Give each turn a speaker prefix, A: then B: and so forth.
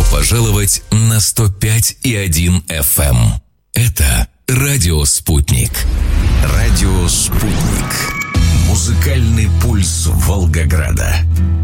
A: пожаловать на 105,1 FM. Это «Радио Спутник». «Радио Спутник». Музыкальный пульс Волгограда.